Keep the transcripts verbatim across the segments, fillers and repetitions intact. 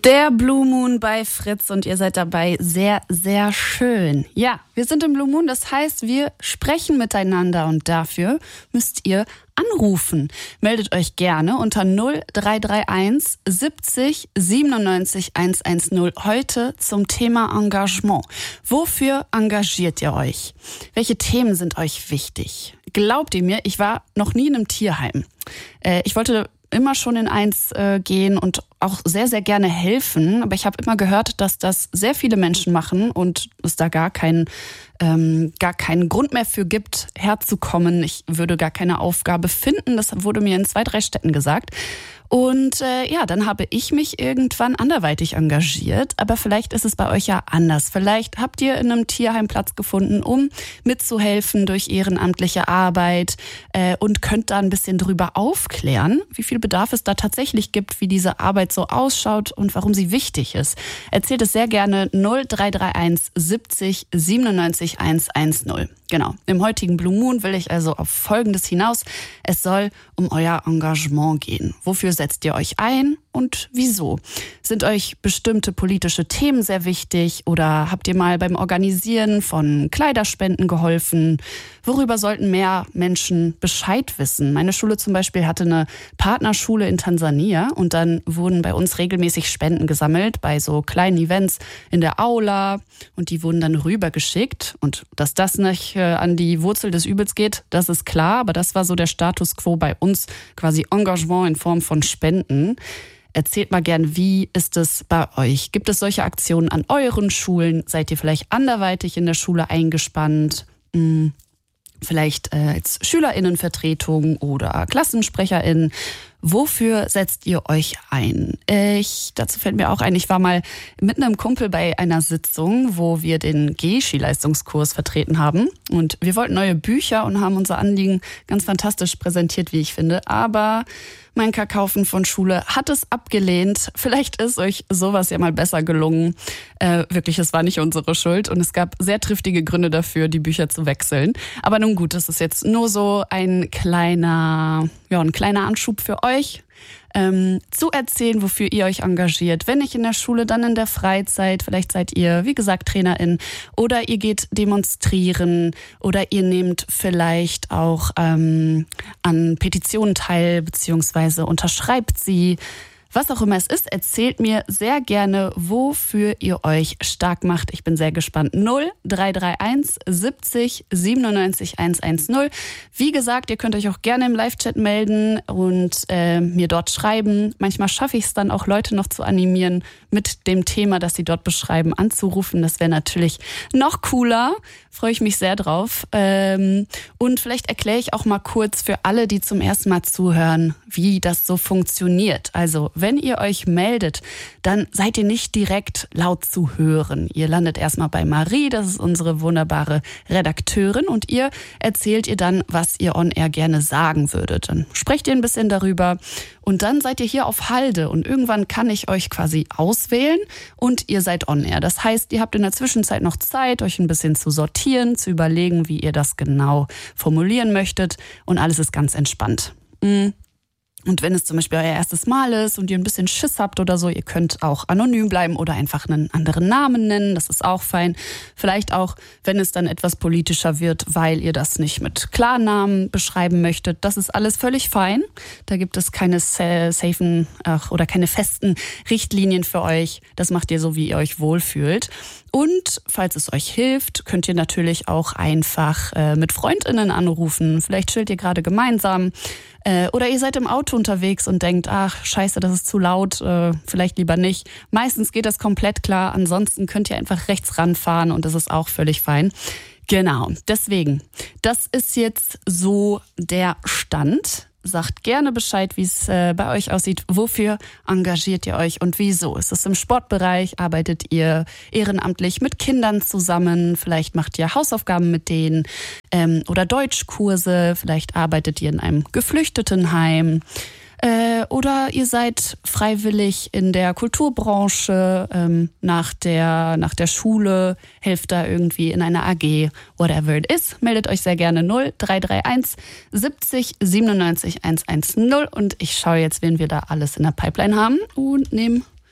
Der Blue Moon bei Fritz und ihr seid dabei sehr, sehr schön. Ja, wir sind im Blue Moon, das heißt, wir sprechen miteinander und dafür müsst ihr anrufen. Meldet euch gerne unter null drei drei eins siebzig siebenundneunzig hundertzehn heute zum Thema Engagement. Wofür engagiert ihr euch? Welche Themen sind euch wichtig? Glaubt ihr mir, ich war noch nie in einem Tierheim. Äh, ich wollte immer schon in eins äh, gehen und auch sehr, sehr gerne helfen. Aber ich habe immer gehört, dass das sehr viele Menschen machen und es da gar keinen, ähm, gar keinen Grund mehr für gibt, herzukommen. Ich würde gar keine Aufgabe finden. Das wurde mir in zwei, drei Städten gesagt. Und äh, ja, dann habe ich mich irgendwann anderweitig engagiert. Aber vielleicht ist es bei euch ja anders. Vielleicht habt ihr in einem Tierheim Platz gefunden, um mitzuhelfen durch ehrenamtliche Arbeit äh, und könnt da ein bisschen drüber aufklären, wie viel Bedarf es da tatsächlich gibt, wie diese Arbeit so ausschaut und warum sie wichtig ist. Erzählt es sehr gerne null drei drei eins siebzig siebenundneunzig hundertzehn. Genau. Im heutigen Blue Moon will ich also auf Folgendes hinaus. Es soll um euer Engagement gehen. Wofür setzt ihr euch ein und wieso? Sind euch bestimmte politische Themen sehr wichtig oder habt ihr mal beim Organisieren von Kleiderspenden geholfen? Worüber sollten mehr Menschen Bescheid wissen? Meine Schule zum Beispiel hatte eine Partnerschule in Tansania und dann wurden bei uns regelmäßig Spenden gesammelt bei so kleinen Events in der Aula und die wurden dann rübergeschickt. Und dass das nicht äh, an die Wurzel des Übels geht, das ist klar, aber das war so der Status quo bei uns, quasi Engagement in Form von Spenden. Erzählt mal gern, wie ist es bei euch? Gibt es solche Aktionen an euren Schulen? Seid ihr vielleicht anderweitig in der Schule eingespannt? Hm, vielleicht äh, als SchülerInnenvertretung oder KlassensprecherInnen? Wofür setzt ihr euch ein? Ich, dazu fällt mir auch ein, ich war mal mit einem Kumpel bei einer Sitzung, wo wir den Geschi-Leistungskurs vertreten haben. Und wir wollten neue Bücher und haben unser Anliegen ganz fantastisch präsentiert, wie ich finde. Aber mein Kakaufen von Schule hat es abgelehnt. Vielleicht ist euch sowas ja mal besser gelungen. Äh, wirklich, es war nicht unsere Schuld. Und es gab sehr triftige Gründe dafür, die Bücher zu wechseln. Aber nun gut, das ist jetzt nur so ein kleiner, ja, ein kleiner Anschub für euch. Ähm, zu erzählen, wofür ihr euch engagiert. Wenn nicht in der Schule, dann in der Freizeit. Vielleicht seid ihr, wie gesagt, TrainerIn oder ihr geht demonstrieren oder ihr nehmt vielleicht auch ähm, an Petitionen teil beziehungsweise unterschreibt sie. Was auch immer es ist, erzählt mir sehr gerne, wofür ihr euch stark macht. Ich bin sehr gespannt. null drei drei eins siebzig siebenundneunzig hundertzehn. Wie gesagt, ihr könnt euch auch gerne im Live-Chat melden und äh, mir dort schreiben. Manchmal schaffe ich es dann auch, Leute noch zu animieren, mit dem Thema, das sie dort beschreiben, anzurufen. Das wäre natürlich noch cooler. Freue ich mich sehr drauf. Ähm, und vielleicht erkläre ich auch mal kurz für alle, die zum ersten Mal zuhören, wie das so funktioniert. Also, wenn ihr euch meldet, dann seid ihr nicht direkt laut zu hören. Ihr landet erstmal bei Marie, das ist unsere wunderbare Redakteurin, und ihr erzählt ihr dann, was ihr on air gerne sagen würdet. Dann sprecht ihr ein bisschen darüber und dann seid ihr hier auf Halde und irgendwann kann ich euch quasi auswählen und ihr seid on air. Das heißt, ihr habt in der Zwischenzeit noch Zeit, euch ein bisschen zu sortieren, zu überlegen, wie ihr das genau formulieren möchtet, und alles ist ganz entspannt. Mhm. Und wenn es zum Beispiel euer erstes Mal ist und ihr ein bisschen Schiss habt oder so, ihr könnt auch anonym bleiben oder einfach einen anderen Namen nennen, das ist auch fein. Vielleicht auch, wenn es dann etwas politischer wird, weil ihr das nicht mit Klarnamen beschreiben möchtet, das ist alles völlig fein. Da gibt es keine safen ach, oder keine festen Richtlinien für euch. Das macht ihr so, wie ihr euch wohlfühlt. Und falls es euch hilft, könnt ihr natürlich auch einfach äh, mit FreundInnen anrufen. Vielleicht chillt ihr gerade gemeinsam. Äh, oder ihr seid im Auto unterwegs und denkt, ach, scheiße, das ist zu laut, äh, vielleicht lieber nicht. Meistens geht das komplett klar. Ansonsten könnt ihr einfach rechts ranfahren und das ist auch völlig fein. Genau, deswegen, das ist jetzt so der Stand. Sagt gerne Bescheid, wie es äh, bei euch aussieht. Wofür engagiert ihr euch und wieso? Ist es im Sportbereich? Arbeitet ihr ehrenamtlich mit Kindern zusammen? Vielleicht macht ihr Hausaufgaben mit denen ähm, oder Deutschkurse. Vielleicht arbeitet ihr in einem Geflüchtetenheim. Äh, oder ihr seid freiwillig in der Kulturbranche, ähm, nach der, nach der Schule, helft da irgendwie in einer A G, whatever it is. Meldet euch sehr gerne null drei drei eins siebzig siebenundneunzig hundertzehn und ich schaue jetzt, wen wir da alles in der Pipeline haben und nehme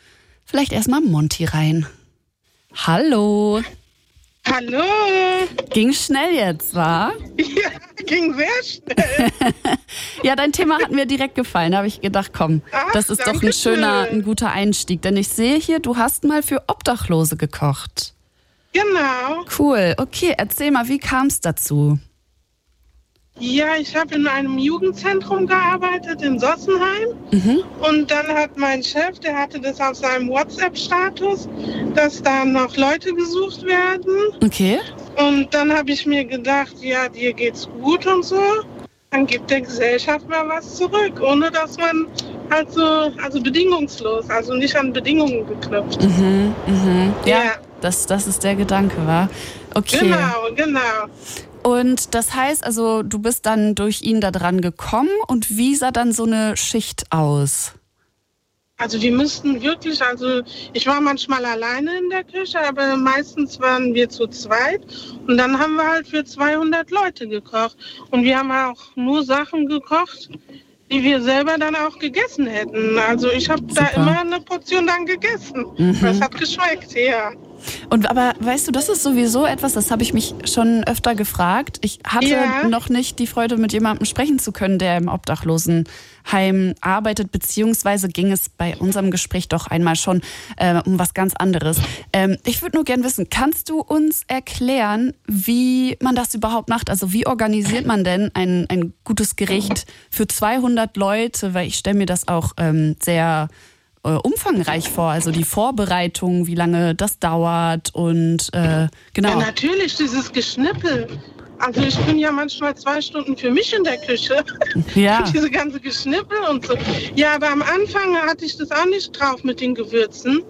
vielleicht erstmal Monty rein. Hallo. Hallo. Ging schnell jetzt, wa? Ja, ging sehr schnell. Ja, dein Thema hat mir direkt gefallen. Da habe ich gedacht, komm, Ach, das ist doch ein schöner, ein guter Einstieg. Denn ich sehe hier, du hast mal für Obdachlose gekocht. Genau. Cool. Okay, erzähl mal, wie kam es dazu? Ja, ich habe in einem Jugendzentrum gearbeitet in Sossenheim. Mhm. Und dann hat mein Chef, der hatte das auf seinem WhatsApp-Status, dass da noch Leute gesucht werden. Okay. Und dann habe ich mir gedacht, ja, dir geht's gut und so. Dann gibt der Gesellschaft mal was zurück, ohne dass man halt so, also bedingungslos, also nicht an Bedingungen geknüpft. Mhm, mhm. Ja, Ja. Das, das ist der Gedanke, wa? Okay. Genau, genau. Und das heißt also, du bist dann durch ihn da dran gekommen und wie sah dann so eine Schicht aus? Also wir müssten wirklich, also ich war manchmal alleine in der Küche, aber meistens waren wir zu zweit und dann haben wir halt für zweihundert Leute gekocht und wir haben auch nur Sachen gekocht, die wir selber dann auch gegessen hätten. Also ich habe da immer eine Portion dann gegessen. Mhm. Das hat geschmeckt, ja. Und aber weißt du, das ist sowieso etwas, das habe ich mich schon öfter gefragt. Ich hatte Ja. noch nicht die Freude, mit jemandem sprechen zu können, der im Obdachlosenheim arbeitet, beziehungsweise ging es bei unserem Gespräch doch einmal schon äh, um was ganz anderes. Ähm, ich würde nur gern wissen, kannst du uns erklären, wie man das überhaupt macht? Also wie organisiert man denn ein, ein gutes Gericht für zweihundert Leute? Weil ich stelle mir das auch ähm, sehr äh, umfangreich vor. Also die Vorbereitung, wie lange das dauert und äh, genau. Ja, natürlich, dieses Geschnippel. Also ich bin ja manchmal zwei Stunden für mich in der Küche. Ja. Diese ganze Geschnippel und so. Ja, aber am Anfang hatte ich das auch nicht drauf mit den Gewürzen.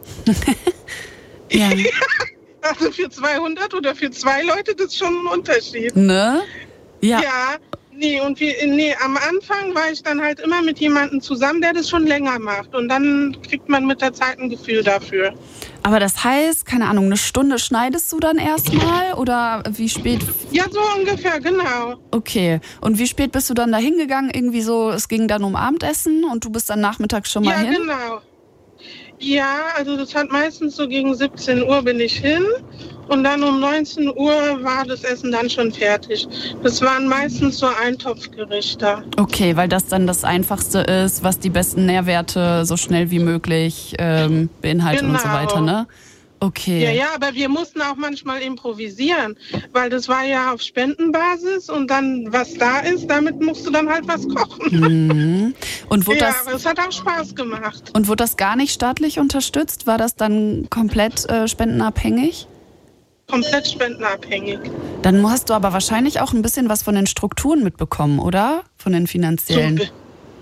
Ja. Also für zweihundert oder für zwei Leute, das ist schon ein Unterschied. Ne? Ja. Ja, nee, und wir, nee, am Anfang war ich dann halt immer mit jemandem zusammen, der das schon länger macht. Und dann kriegt man mit der Zeit ein Gefühl dafür. Aber das heißt, keine Ahnung, eine Stunde schneidest du dann erstmal oder wie spät? Ja, so ungefähr, genau. Okay. Und wie spät bist du dann da hingegangen? Irgendwie so, es ging dann um Abendessen und du bist dann nachmittags schon mal Ja, hin? genau. Ja, also das hat meistens so gegen siebzehn Uhr bin ich hin und dann um neunzehn Uhr war das Essen dann schon fertig. Das waren meistens so Eintopfgerichte. Okay, weil das dann das Einfachste ist, was die besten Nährwerte so schnell wie möglich ähm, beinhaltet und so Genau. weiter, ne? Okay. Ja, ja, aber wir mussten auch manchmal improvisieren, weil das war ja auf Spendenbasis und dann, was da ist, damit musst du dann halt was kochen. Mhm. Und wurde Ja, das, aber es hat auch Spaß gemacht. und wurde das gar nicht staatlich unterstützt? War das dann komplett äh, spendenabhängig? Komplett spendenabhängig. Dann hast du aber wahrscheinlich auch ein bisschen was von den Strukturen mitbekommen, oder? Von den finanziellen. So,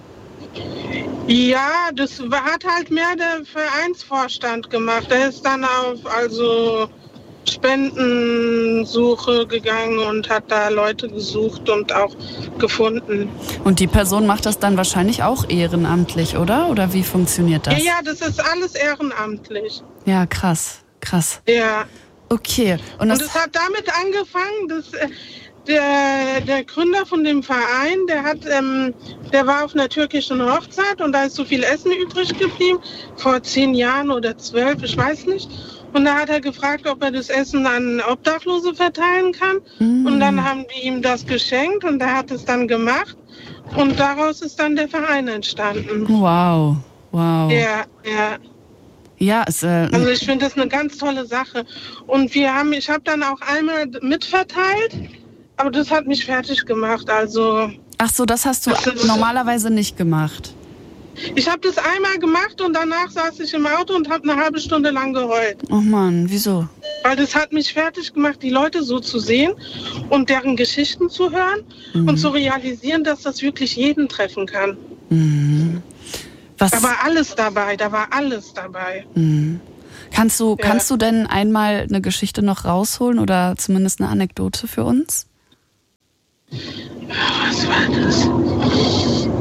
ja, das hat halt mehr der Vereinsvorstand gemacht. Der ist dann auf also Spendensuche gegangen und hat da Leute gesucht und auch gefunden. Und die Person macht das dann wahrscheinlich auch ehrenamtlich, oder? Oder wie funktioniert das? Ja, ja, das ist alles ehrenamtlich. Ja, krass, krass. Ja. Okay. Und Und das, es hat damit angefangen, dass äh, der, der Gründer von dem Verein, der hat, ähm, der war auf einer türkischen Hochzeit und da ist so viel Essen übrig geblieben, vor zehn Jahren oder zwölf, ich weiß nicht. Und da hat er gefragt, ob er das Essen an Obdachlose verteilen kann. Mm. Und dann haben die ihm das geschenkt und er hat es dann gemacht. Und daraus ist dann der Verein entstanden. wow, wow. Ja, ja. Ja, es, äh, Also ich finde das eine ganz tolle Sache. Und wir haben, ich habe dann auch einmal mitverteilt, aber das hat mich fertig gemacht. Also ach so, das hast du normalerweise nicht gemacht. ich habe das einmal gemacht und danach saß ich im Auto und habe eine halbe Stunde lang geheult. Oh Mann, wieso? Weil das hat mich fertig gemacht, die Leute so zu sehen und deren Geschichten zu hören Mhm. und zu realisieren, dass das wirklich jeden treffen kann. Mhm. Was, Da war alles dabei, da war alles dabei. Mhm. Kannst du, Ja. kannst du denn einmal eine Geschichte noch rausholen oder zumindest eine Anekdote für uns? Was war das?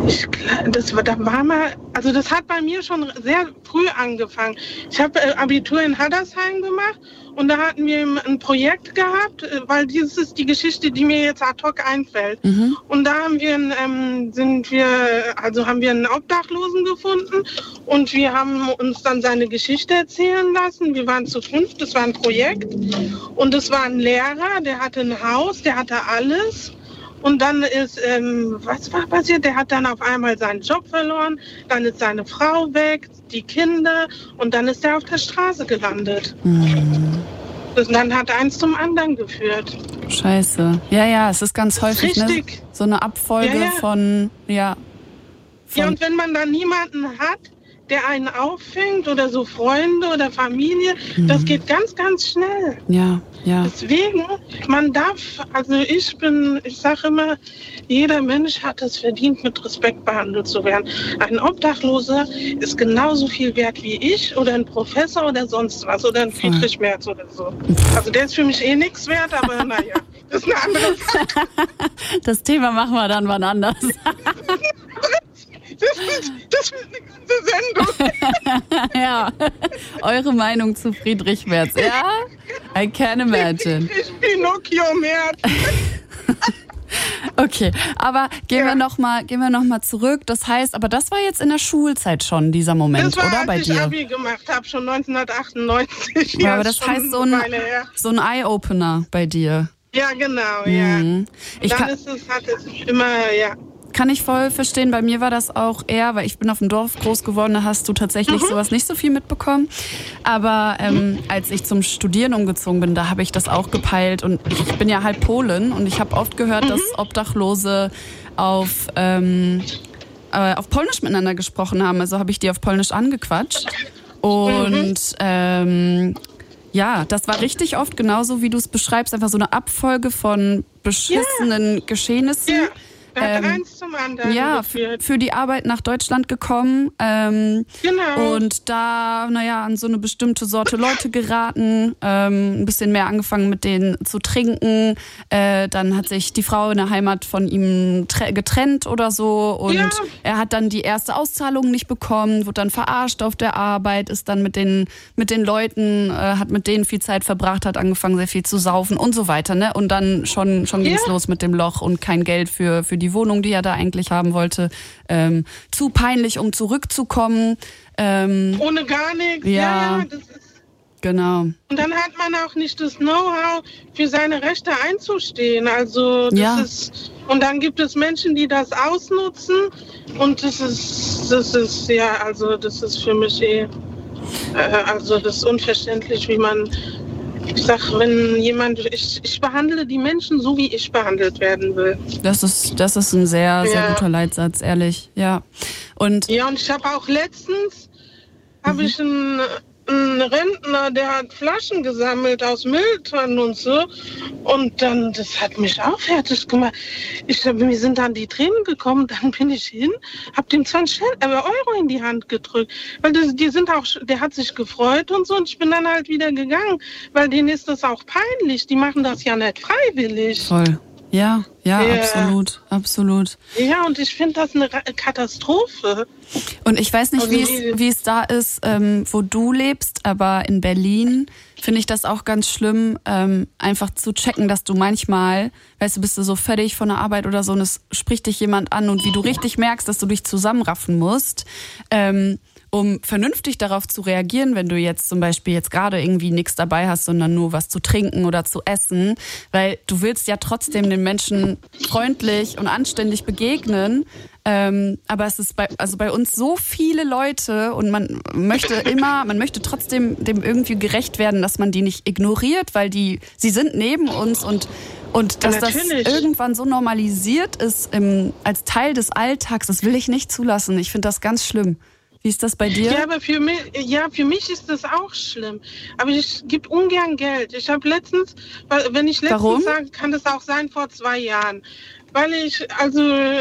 Ich, das, da war mal, also das hat bei mir schon sehr früh angefangen. Ich habe äh, Abitur in Haddersheim gemacht und da hatten wir ein Projekt gehabt, äh, weil dieses ist die Geschichte, die mir jetzt ad hoc einfällt. Mhm. Und da haben wir, ähm, sind wir, also haben wir einen Obdachlosen gefunden und wir haben uns dann seine Geschichte erzählen lassen. Wir waren zu fünf, das war ein Projekt und das war ein Lehrer, der hatte ein Haus, der hatte alles. Und dann ist, ähm, was war passiert? Der hat dann auf einmal seinen Job verloren, dann ist seine Frau weg, die Kinder und dann ist er auf der Straße gelandet. Mhm. Und dann hat eins zum anderen geführt. Scheiße. Ja, ja, es ist ganz häufig, Richtig. Ne? So eine Abfolge ja, ja. von, ja. Von ja, und wenn man dann niemanden hat, der einen auffängt oder so Freunde oder Familie, mhm. das geht ganz, ganz schnell. Ja, ja. Deswegen, man darf, also ich bin, ich sage immer, jeder Mensch hat es verdient, mit Respekt behandelt zu werden. Ein Obdachloser ist genauso viel wert wie ich oder ein Professor oder sonst was oder ein Friedrich Merz oder so. Also der ist für mich eh nichts wert, aber naja, das ist eine andere Sache. Das Thema machen wir dann wann anders. Das wird, das wird eine ganze Sendung. Ja, eure Meinung zu Friedrich Merz. Ja, I can imagine. Ich Pinocchio Merz. Okay, aber gehen ja. wir noch mal, gehen wir noch mal zurück. Das heißt, aber das war jetzt in der Schulzeit schon, dieser Moment, das war, oder, als bei ich dir? Abi gemacht habe, schon neunzehnhundertachtundneunzig. Ja, aber das heißt so ein, so ein Eye-Opener bei dir. Ja, genau, ja. Mhm. Ich Dann kann, ist es, hat es immer, ja. Kann ich voll verstehen. Bei mir war das auch eher, weil ich bin auf dem Dorf groß geworden, da hast du tatsächlich mhm. sowas nicht so viel mitbekommen. Aber ähm, mhm. als ich zum Studieren umgezogen bin, da habe ich das auch gepeilt. Und ich bin ja halb Polin und ich habe oft gehört, mhm. dass Obdachlose auf, ähm, äh, auf Polnisch miteinander gesprochen haben. Also habe ich die auf Polnisch angequatscht. Und mhm. ähm, ja, das war richtig oft genauso, wie du es beschreibst. Einfach so eine Abfolge von beschissenen ja. Geschehnissen. Ja. Ähm, eins zum anderen ja, für, für die Arbeit nach Deutschland gekommen. Ähm, genau. Und da, naja, an so eine bestimmte Sorte Leute geraten. Ähm, ein bisschen mehr angefangen mit denen zu trinken. Äh, dann hat sich die Frau in der Heimat von ihm tre- getrennt oder so. Und ja. er hat dann die erste Auszahlung nicht bekommen, wurde dann verarscht auf der Arbeit, ist dann mit den, mit den Leuten, äh, hat mit denen viel Zeit verbracht, hat angefangen, sehr viel zu saufen und so weiter. Ne? Und dann schon, schon ging's ja. los mit dem Loch und kein Geld für, für die die Wohnung, die er da eigentlich haben wollte, ähm, zu peinlich, um zurückzukommen. Ähm, Ohne gar nichts. Ja, ja, ja das ist genau. Und dann hat man auch nicht das Know-how, für seine Rechte einzustehen. Also das ja. ist, und dann gibt es Menschen, die das ausnutzen. Und das ist, das ist ja, also das ist für mich eh, äh, also das ist unverständlich, wie man. Ich sag, wenn jemand, ich, ich behandle die Menschen so, wie ich behandelt werden will. Das ist, das ist ein sehr, sehr ja. guter Leitsatz, ehrlich, ja. Und ja, und ich habe auch letztens, mhm. habe ich einen, einen Rentner, der hat Flaschen gesammelt aus Mülltonnen und so. Und dann, das hat mich auch fertig gemacht. Ich, mir sind dann die Tränen gekommen, dann bin ich hin, hab dem zwanzig Euro in die Hand gedrückt. Weil das, die sind auch, der hat sich gefreut und so und ich bin dann halt wieder gegangen. Weil denen ist das auch peinlich, die machen das ja nicht freiwillig. Voll. Ja, ja, ja, absolut, absolut. Ja, und ich finde das eine Katastrophe. Und ich weiß nicht, also wie es, wie es da ist, ähm, wo du lebst, aber in Berlin finde ich das auch ganz schlimm, ähm, einfach zu checken, dass du manchmal, weißt du, bist du so fertig von der Arbeit oder so und es spricht dich jemand an und wie du richtig merkst, dass du dich zusammenraffen musst, ähm, um vernünftig darauf zu reagieren, wenn du jetzt zum Beispiel jetzt gerade irgendwie nichts dabei hast, sondern nur was zu trinken oder zu essen, weil du willst ja trotzdem den Menschen freundlich und anständig begegnen, ähm, aber es ist bei, also bei uns so viele Leute und man möchte immer, man möchte trotzdem dem irgendwie gerecht werden, dass man die nicht ignoriert, weil die, sie sind neben uns und und dass das irgendwann so normalisiert ist im, als Teil des Alltags, das will ich nicht zulassen. Ich finde das ganz schlimm. Wie ist das bei dir? Ja, aber für mich, ja, für mich ist das auch schlimm. Aber ich gebe ungern Geld. Ich habe letztens, wenn ich letztens Warum? sage, kann das auch sein vor zwei Jahren. Weil ich, also,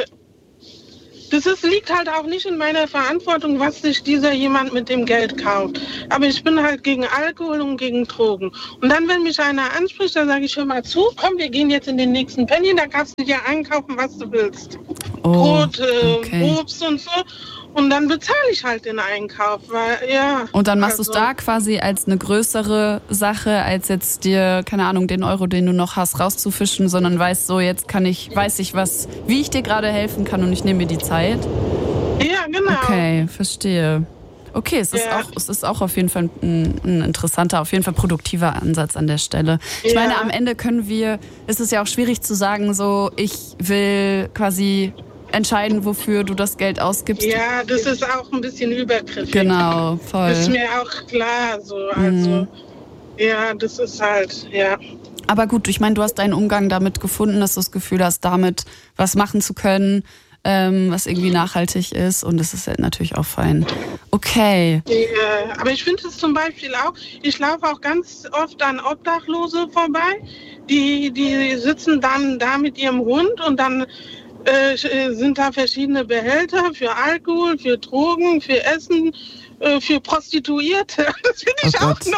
das ist, liegt halt auch nicht in meiner Verantwortung, was sich dieser jemand mit dem Geld kauft. Aber ich bin halt gegen Alkohol und gegen Drogen. Und dann, wenn mich einer anspricht, dann sage ich, hör mal zu, komm, wir gehen jetzt in den nächsten Penny, da kannst du dir einkaufen, was du willst. Oh, Brot, äh, okay. Obst und so. Und dann bezahle ich halt den Einkauf, weil, ja. Und dann machst du es also, da quasi als eine größere Sache, als jetzt dir, keine Ahnung, den Euro, den du noch hast, rauszufischen, sondern weißt so, jetzt kann ich, weiß ich was, wie ich dir gerade helfen kann und ich nehme mir die Zeit. Ja, genau. Okay, verstehe. Okay, es ist, Ja. auch, es ist auch auf jeden Fall ein, ein interessanter, auf jeden Fall produktiver Ansatz an der Stelle. Ich Ja. meine, am Ende können wir, ist es ja auch schwierig zu sagen, so, ich will quasi entscheiden, wofür du das Geld ausgibst. Ja, das ist auch ein bisschen übergriffig. Genau, voll. Ist mir auch klar, so, also, Mhm. ja, das ist halt, ja. Aber gut, ich meine, du hast deinen Umgang damit gefunden, dass du das Gefühl hast, damit was machen zu können, ähm, was irgendwie nachhaltig ist. Und das ist halt natürlich auch fein. Okay. Ja, aber ich finde es zum Beispiel auch, ich laufe auch ganz oft an Obdachlose vorbei, die, die sitzen dann da mit ihrem Hund und dann äh, sind da verschiedene Behälter für Alkohol, für Drogen, für Essen, äh, für Prostituierte. Das finde ich Oh auch Gott. noch.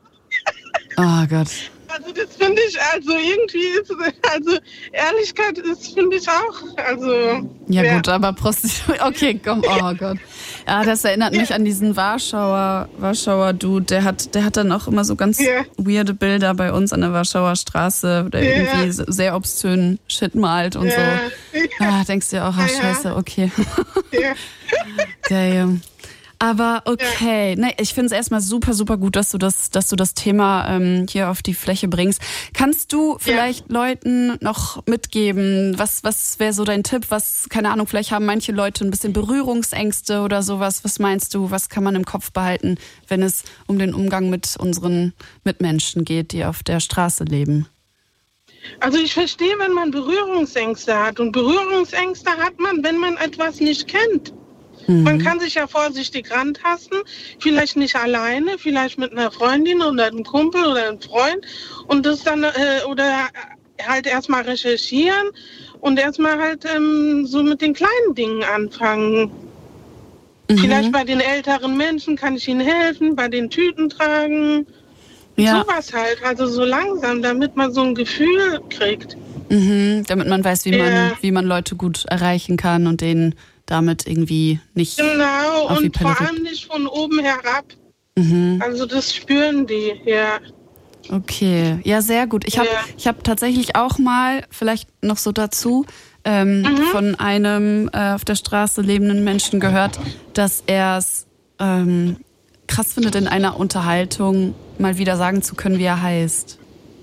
Oh Gott. Also das finde ich, also irgendwie ist, also Ehrlichkeit ist, finde ich auch, also. Ja, gut, aber Prostitution, okay, komm, oh Gott. Ja, das erinnert mich an diesen Warschauer, Warschauer Dude, der hat, der hat dann auch immer so ganz Ja. weirde Bilder bei uns an der Warschauer Straße, der Ja. irgendwie so sehr obszönen Shit malt und Ja. so. Ah, denkst du dir auch, ah, Ja, ja. scheiße, okay. Ja. Damn. Aber okay, ne, ich finde es erstmal super, super gut, dass du das, dass du das Thema ähm, hier auf die Fläche bringst. Kannst du vielleicht Leuten noch mitgeben, was, was wäre so dein Tipp? Was, keine Ahnung, vielleicht haben manche Leute ein bisschen Berührungsängste oder sowas. Was meinst du, was kann man im Kopf behalten, wenn es um den Umgang mit unseren Mitmenschen geht, die auf der Straße leben? Also ich verstehe, wenn man Berührungsängste hat. Und Berührungsängste hat man, wenn man etwas nicht kennt. Man kann sich ja vorsichtig rantasten, vielleicht nicht alleine, vielleicht mit einer Freundin oder einem Kumpel oder einem Freund und das dann äh, oder halt erstmal recherchieren und erstmal halt ähm, so mit den kleinen Dingen anfangen. Mhm. Vielleicht bei den älteren Menschen kann ich ihnen helfen, bei den Tüten tragen, Ja, sowas halt, also so langsam, damit man so ein Gefühl kriegt. mhm. Damit man weiß, wie man, Ja. wie man Leute gut erreichen kann und denen damit irgendwie nicht Genau, auf die und Pelle vor rückt. allem nicht von oben herab. Mhm. Also das spüren die, ja. Okay, ja, sehr gut. Ich habe Ja. ich hab tatsächlich auch mal, vielleicht noch so dazu, ähm, Mhm. von einem äh, auf der Straße lebenden Menschen gehört, dass er es ähm, krass findet, in einer Unterhaltung mal wieder sagen zu können, wie er heißt.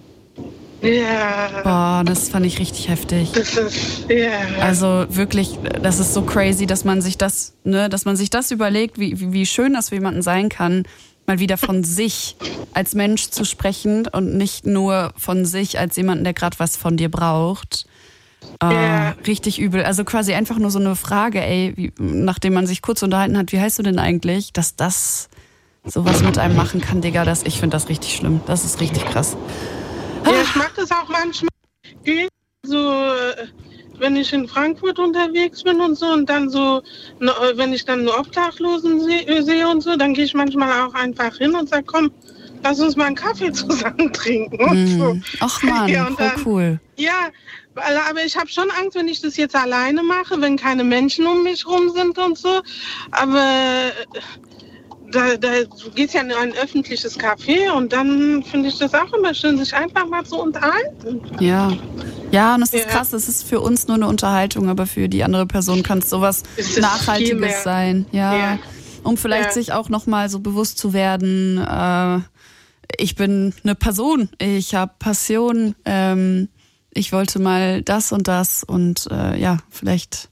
Ja, Boah, das fand ich richtig heftig. das ist, ja. Also wirklich, das ist so crazy, dass man sich das, ne, dass man sich das überlegt, wie, wie, wie schön das für jemanden sein kann, mal wieder von sich als Mensch zu sprechen und nicht nur von sich als jemanden, der gerade was von dir braucht. Äh, Ja. Richtig übel. Also quasi einfach nur so eine Frage, ey, wie, nachdem man sich kurz unterhalten hat, wie heißt du denn eigentlich, dass das sowas mit einem machen kann, Digga, das, ich finde das richtig schlimm. Das ist richtig krass. Ja, ich mache das auch manchmal. So, äh, wenn ich in Frankfurt unterwegs bin und so und dann so, ne, wenn ich dann einen Obdachlosen se- sehe und so, dann gehe ich manchmal auch einfach hin und sage, komm, lass uns mal einen Kaffee zusammen trinken und so. Hm. Ach man, Ja, und voll dann- cool. Ja, weil- aber ich habe schon Angst, wenn ich das jetzt alleine mache, wenn keine Menschen um mich rum sind und so. Aber äh, da, da du gehst ja in ein öffentliches Café und dann finde ich das auch immer schön, sich einfach mal so unterhalten. Ja. Ja, und es ist Ja. krass, es ist für uns nur eine Unterhaltung, aber für die andere Person kann es sowas Es ist viel Nachhaltiges mehr. sein. Ja. Ja. Um vielleicht Ja. sich auch nochmal so bewusst zu werden, äh, ich bin eine Person, ich habe Passion, ähm, ich wollte mal das und das und äh, ja, vielleicht.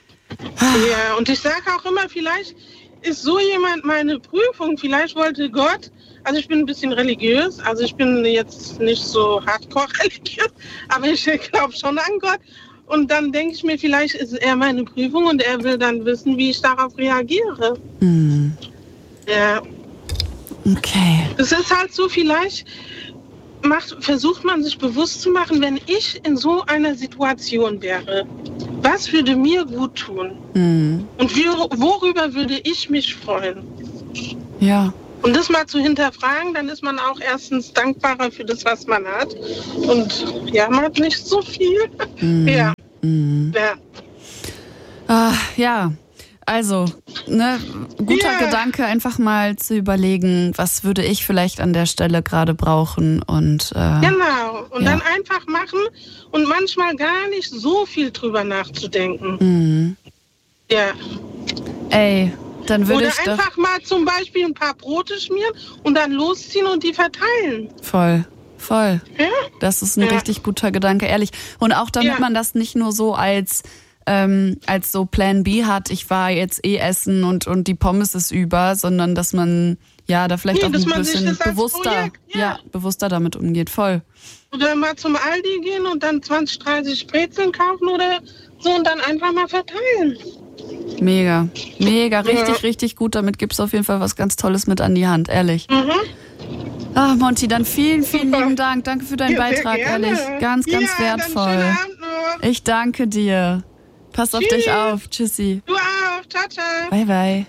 Ja, und ich sage auch immer, vielleicht ist so jemand meine Prüfung, vielleicht wollte Gott, also ich bin ein bisschen religiös, also ich bin jetzt nicht so hardcore religiös, aber ich glaube schon an Gott. Und dann denke ich mir, vielleicht ist er meine Prüfung und er will dann wissen, wie ich darauf reagiere. Hm, Ja, okay. es ist halt so, vielleicht macht, versucht man sich bewusst zu machen, wenn ich in so einer Situation wäre, was würde mir gut tun? Hm, Und wie, worüber würde ich mich freuen? ja. Und das mal zu hinterfragen, dann ist man auch erstens dankbarer für das, was man hat. Und ja, man hat nicht so viel. Hm, Ja, hm. ja. Ah, ja, also, ne, guter Ja. Gedanke, einfach mal zu überlegen, was würde ich vielleicht an der Stelle gerade brauchen und äh, Genau. Und Ja. dann einfach machen und manchmal gar nicht so viel drüber nachzudenken. mhm. Ja. Ey, dann würde Oder ich doch einfach mal zum Beispiel ein paar Brote schmieren und dann losziehen und die verteilen. voll, voll. Ja? Das ist ein Ja. richtig guter Gedanke, ehrlich. Und auch damit Ja. man das nicht nur so als ähm, als so Plan B hat, ich war jetzt eh essen und und die Pommes ist über, sondern dass man ja da vielleicht Nee, auch dass ein man sich bisschen das als bewusster, Projekt, ja. ja, bewusster damit umgeht, voll. Oder mal zum Aldi gehen und dann zwanzig, dreißig Brezeln kaufen oder so und dann einfach mal verteilen. Mega, mega, richtig, Ja. richtig gut. Damit gibt's auf jeden Fall was ganz Tolles mit an die Hand, ehrlich. Mhm. Ah, Monty, dann vielen, vielen Super. lieben Dank. Danke für deinen Ja, sehr Beitrag, gerne. ehrlich. Ganz, ganz ja, wertvoll. Dann schönen Abend noch. Ich danke dir. Pass auf dich Tschüss. auf. Tschüssi. Du auch. Ciao, ciao. Bye, bye.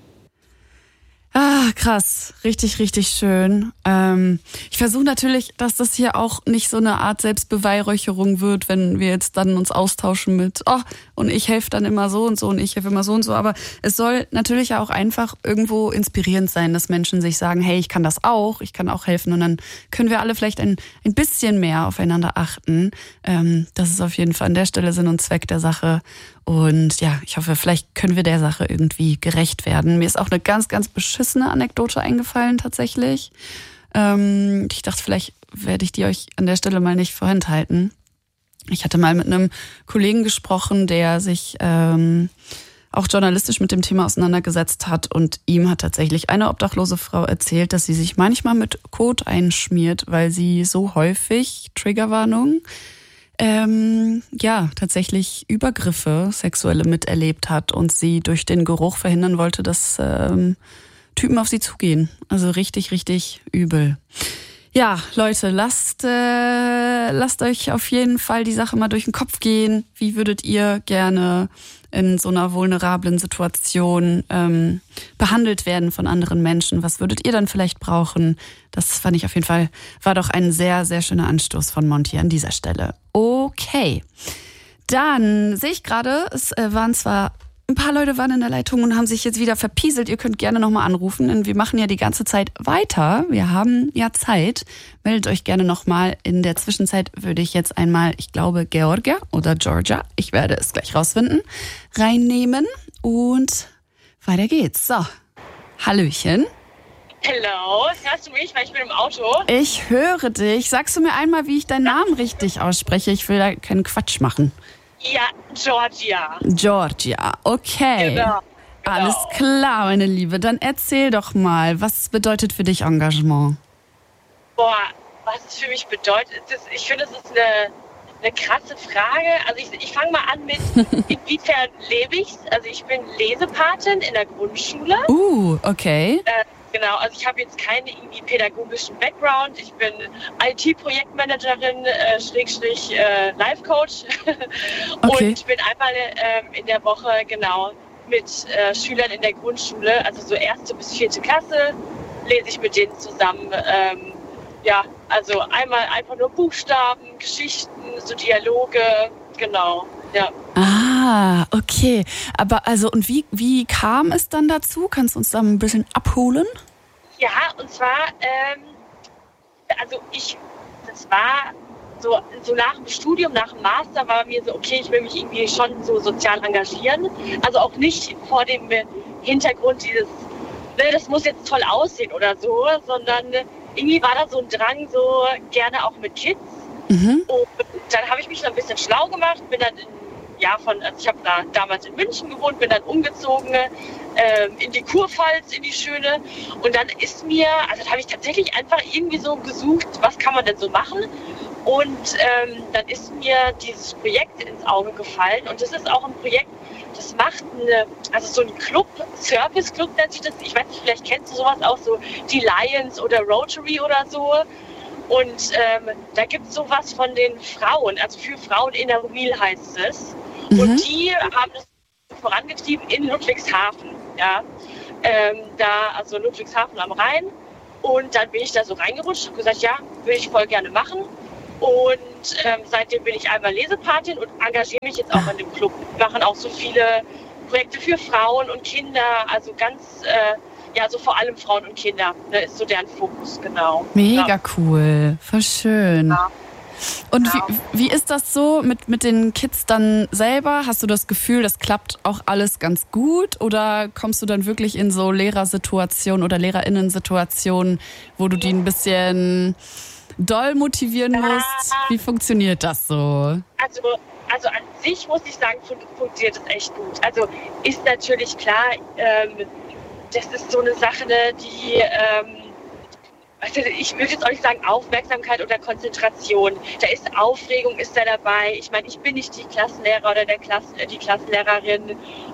Ah, krass. Richtig, richtig schön. Ähm, ich versuche natürlich, dass das hier auch nicht so eine Art Selbstbeweihräucherung wird, wenn wir jetzt dann uns austauschen mit, oh, und ich helfe dann immer so und so und ich helfe immer so und so. Aber es soll natürlich auch einfach irgendwo inspirierend sein, dass Menschen sich sagen, hey, ich kann das auch, ich kann auch helfen. Und dann können wir alle vielleicht ein, ein bisschen mehr aufeinander achten. Ähm, das ist auf jeden Fall an der Stelle Sinn und Zweck der Sache. Und ja, ich hoffe, vielleicht können wir der Sache irgendwie gerecht werden. Mir ist auch eine ganz, ganz beschissene Anekdote eingefallen tatsächlich. Ähm, ich dachte, vielleicht werde ich die euch an der Stelle mal nicht vorenthalten. Ich hatte mal mit einem Kollegen gesprochen, der sich ähm, auch journalistisch mit dem Thema auseinandergesetzt hat. Und ihm hat tatsächlich eine obdachlose Frau erzählt, dass sie sich manchmal mit Kot einschmiert, weil sie so häufig, Triggerwarnung, Ähm, ja, tatsächlich Übergriffe, sexuelle miterlebt hat und sie durch den Geruch verhindern wollte, dass ähm, Typen auf sie zugehen. Also richtig, richtig übel. Ja, Leute, lasst, äh, lasst euch auf jeden Fall die Sache mal durch den Kopf gehen. Wie würdet ihr gerne in so einer vulnerablen Situation ähm, behandelt werden von anderen Menschen? Was würdet ihr dann vielleicht brauchen? Das fand ich auf jeden Fall, war doch ein sehr, sehr schöner Anstoß von Monty an dieser Stelle. Okay, dann sehe ich gerade, es äh, waren zwar ein paar Leute waren in der Leitung und haben sich jetzt wieder verpieselt. Ihr könnt gerne nochmal anrufen, denn wir machen ja die ganze Zeit weiter. Wir haben ja Zeit. Meldet euch gerne nochmal. In der Zwischenzeit würde ich jetzt einmal, ich glaube, Georgia oder Georgia, ich werde es gleich rausfinden, reinnehmen und weiter geht's. So, Hallöchen. Hallo, hörst du mich, weil ich bin im Auto? Ich höre dich. Sagst du mir einmal, wie ich deinen Namen richtig ausspreche? Ich will da keinen Quatsch machen. Ja, Georgia. Georgia, okay. Genau. genau. Alles klar, meine Liebe. Dann erzähl doch mal, was bedeutet für dich Engagement? Boah, was es für mich bedeutet, das, ich finde, das ist eine, eine krasse Frage. Also ich, ich fange mal an mit, inwiefern lebe ich? Also ich bin Lesepatin in der Grundschule. Uh, okay. Äh, Genau, also ich habe jetzt keinen irgendwie pädagogischen Background. Ich bin I T-Projektmanagerin, äh, Schrägstrich äh, Life-Coach. Okay. Und bin einmal ähm, in der Woche genau mit äh, Schülern in der Grundschule, also so erste bis vierte Klasse, lese ich mit denen zusammen. Ähm, ja, also einmal einfach nur Buchstaben, Geschichten, so Dialoge, genau, ja. Ah, okay. Aber also, und wie, wie kam es dann dazu? Kannst du uns da ein bisschen abholen? Ja, und zwar, ähm, also ich, das war so, so nach dem Studium, nach dem Master war mir so, okay, ich will mich irgendwie schon so sozial engagieren. Also auch nicht vor dem Hintergrund dieses, ne, das muss jetzt toll aussehen oder so, sondern irgendwie war da so ein Drang, so gerne auch mit Kids. Mhm. Und dann habe ich mich noch ein bisschen schlau gemacht, bin dann in, ja, von, also ich habe da damals in München gewohnt, bin dann umgezogen äh, in die Kurpfalz, in die schöne. Und dann ist mir, also da habe ich tatsächlich einfach irgendwie so gesucht, was kann man denn so machen? Und ähm, dann ist mir dieses Projekt ins Auge gefallen. Und das ist auch ein Projekt, das macht eine, also so ein Club, Service Club nennt sich das. Ich weiß nicht, vielleicht kennst du sowas auch, so die Lions oder Rotary oder so. Und ähm, da gibt es sowas von den Frauen, also für Frauen in der Ruil heißt es. Mhm. Und die haben das vorangetrieben in Ludwigshafen. Ja? Ähm, da, also Ludwigshafen am Rhein. Und dann bin ich da so reingerutscht und gesagt, ja, würde ich voll gerne machen. Und ähm, seitdem bin ich einmal Lesepatin und engagiere mich jetzt auch in dem Club. Wir machen auch so viele Projekte für Frauen und Kinder, also ganz, äh, ja, so vor allem Frauen und Kinder, ne, ist so deren Fokus, genau. Mega ja. cool, voll schön. Ja. Und Genau. wie, wie ist das so mit, mit den Kids dann selber? Hast du das Gefühl, das klappt auch alles ganz gut? Oder kommst du dann wirklich in so Lehrersituationen oder LehrerInnen-Situationen, wo du die ein bisschen doll motivieren musst? Wie funktioniert das so? Also, also an sich muss ich sagen, fun- funktioniert das echt gut. Also ist natürlich klar, ähm, das ist so eine Sache, ne, die, ähm, also ich würde jetzt auch nicht sagen Aufmerksamkeit oder Konzentration. Da ist Aufregung, ist da dabei. Ich meine, ich bin nicht die Klassenlehrer oder der Klassen, äh, die Klassenlehrerin.